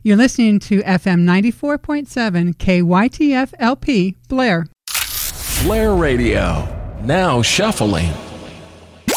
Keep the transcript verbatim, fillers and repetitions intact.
You're listening to F M ninety-four point seven K Y T F L P, Blair. Blair Radio, now shuffling.